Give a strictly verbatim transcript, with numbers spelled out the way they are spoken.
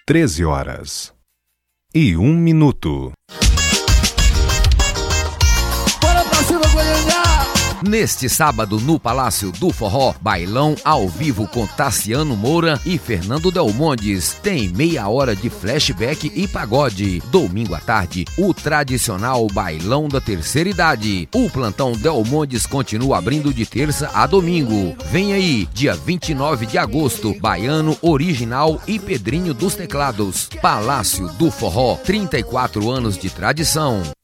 treze horas e um minuto. Bora pra cima, Goiânia! Neste sábado, no Palácio do Forró, bailão ao vivo com Tassiano Moura e Fernando Delmondes. Tem meia hora de flashback e pagode. Domingo à tarde, o tradicional bailão da terceira idade. O plantão Delmondes continua abrindo de terça a domingo. Vem aí, dia vinte e nove de agosto, Baiano Original e Pedrinho dos Teclados. Palácio do Forró, trinta e quatro anos de tradição.